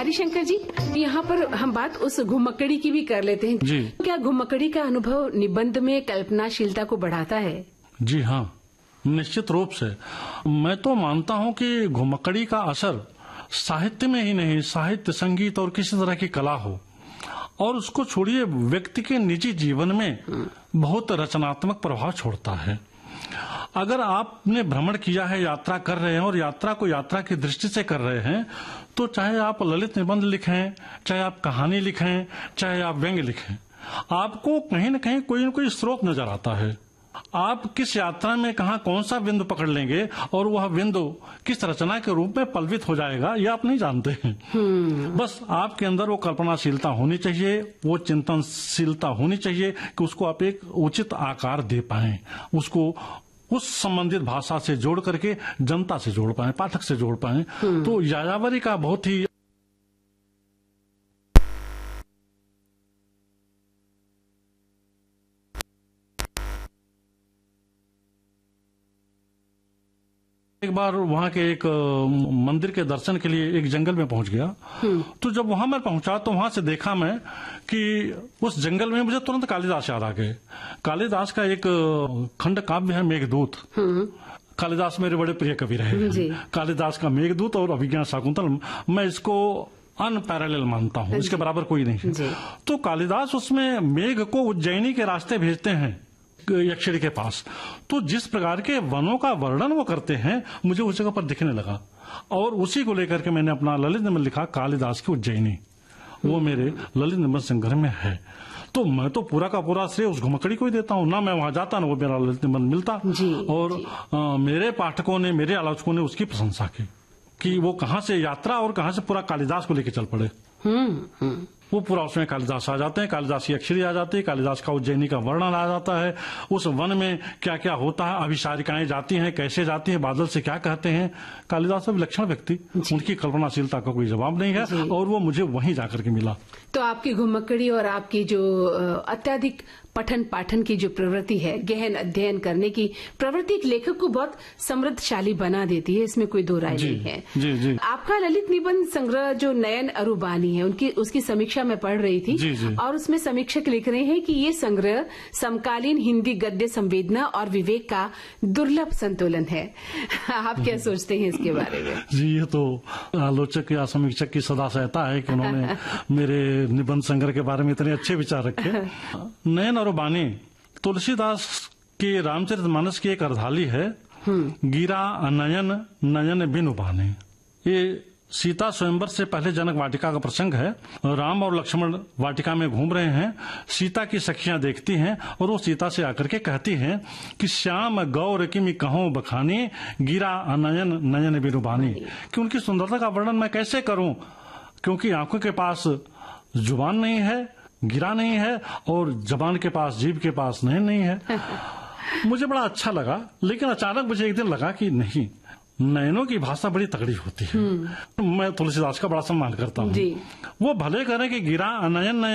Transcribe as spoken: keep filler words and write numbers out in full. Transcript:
हरिशंकर जी, यहाँ पर हम बात उस घुमक्कड़ी की भी कर लेते हैं जी। क्या घुमक्कड़ी का अनुभव निबंध में कल्पनाशीलता को बढ़ाता है? जी हाँ, निश्चित रूप से। मैं तो मानता हूँ कि घुमक्कड़ी का असर साहित्य में ही नहीं, साहित्य, संगीत और किसी तरह की कला हो, और उसको छोड़िए व्यक्ति के निजी जीवन में बहुत रचनात्मक प्रभाव छोड़ता है। अगर आपने भ्रमण किया है, यात्रा कर रहे हैं और यात्रा को यात्रा की दृष्टि से कर रहे हैं, तो चाहे आप ललित निबंध लिखें, चाहे आप कहानी लिखें, चाहे आप व्यंग्य लिखें, आपको कहीं न कहीं कोई न कोई स्रोत नजर आता है। आप किस यात्रा में कहा कौन सा बिंदु पकड़ लेंगे और वह बिंदु किस रचना के रूप में पल्वित हो जाएगा, ये आप नहीं जानते हैं। बस आपके अंदर वो कल्पनाशीलता होनी चाहिए, वो चिंतनशीलता होनी चाहिए कि उसको आप एक उचित आकार दे पाएं, उसको उस संबंधित भाषा से जोड़ करके जनता से जोड़ पाएं, पाठक से जोड़ पाएं। तो यायावरी का बहुत ही एक बार वहां के एक मंदिर के दर्शन के लिए एक जंगल में पहुंच गया। तो जब वहां मैं पहुंचा तो वहां से देखा मैं कि उस जंगल में मुझे तुरंत कालिदास याद आ गए। कालिदास का एक खंड काव्य है मेघदूत। कालिदास मेरे बड़े प्रिय कवि रहे। कालिदास का मेघदूत और अभिज्ञान शाकुंतल, मैं इसको अनपैरेलल मानता हूँ, इसके बराबर कोई नहीं। तो कालिदास उसमें मेघ को उज्जैनी के रास्ते भेजते हैं यक्षिणी के पास। तो जिस प्रकार के वनों का वर्णन वो करते हैं, मुझे उस जगह पर दिखने लगा, और उसी को लेकर के मैंने अपना ललित निबंध लिखा, कालिदास की उज्जैनी। वो मेरे ललित निबंध संग्रह में है। तो मैं तो पूरा का पूरा श्रेय उस घुमक्कड़ी को ही देता हूँ। ना मैं वहां जाता, ना वो मेरा ललित निबंध मिलता। जी, और जी। आ, मेरे पाठकों ने, मेरे आलोचकों ने उसकी प्रशंसा की कि वो कहाँ से यात्रा और कहाँ से पूरा कालिदास को लेकर चल पड़े। हम्म हम्म वो पूरा उसमें कालिदास आ जाते हैं, कालिदास की अक्षरी आ जाती है, कालिदास का उज्जैनी का वर्णन आ जाता है, उस वन में क्या क्या होता है, अभिसारिकाएं जाती हैं, कैसे जाती हैं, बादल से क्या कहते हैं। कालिदास विलक्षण व्यक्ति, उनकी कल्पनाशीलता का कोई जवाब नहीं है, और वो मुझे वहीं जाकर के मिला। तो आपकी घुमक्कड़ी और आपकी जो अत्यधिक पठन पाठन की जो प्रवृत्ति है, गहन अध्ययन करने की प्रवृत्ति, एक लेखक को बहुत समृद्धशाली बना देती है, इसमें कोई दो राय नहीं है। जी, जी। आपका ललित निबंध संग्रह जो नयन अरुबानी है, उनकी उसकी समीक्षा में पढ़ रही थी। जी, जी। और उसमें समीक्षक लिख रहे हैं कि ये संग्रह समकालीन हिंदी गद्य संवेदना और विवेक का दुर्लभ संतुलन है। आप क्या सोचते हैं इसके बारे में? जी, ये तो आलोचक या समीक्षक की सदा सहता है कि उन्होंने मेरे निबंध संग्रह के बारे में इतने अच्छे विचार रखे। नयन अरुबानी तुलसीदास के रामचरितमानस की एक अर्धाली है, गिरा नयन नयन बिनु बाने। ये सीता स्वयंवर से पहले जनक वाटिका का प्रसंग है। राम और लक्ष्मण वाटिका में घूम रहे हैं, सीता की सखियां देखती हैं और वो सीता से आकर के कहती हैं कि श्याम गौर किमि कहो बखानी, गिरा अनयन नयन बिरुबानी। कि उनकी सुंदरता का वर्णन मैं कैसे करूं, क्योंकि आंखों के पास जुबान नहीं है, गिरा नहीं है, और जबान के पास, जीभ के पास नयन नहीं है। मुझे बड़ा अच्छा लगा, लेकिन अचानक मुझे एक दिन लगा कि नहीं, नयनों की भाषा बड़ी तगड़ी होती है। मैं तुलसीदास का बड़ा सम्मान करता हूँ। वो भले करें कि गिरा अनयन नयन